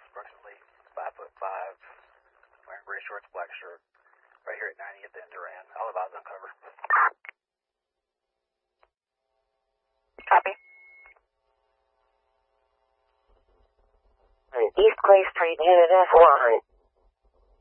approximately 5'5", wearing gray shorts, black shirt, right here at 90th and Duran. I'll advise on cover. Copy. East Clay Street, Unit F1.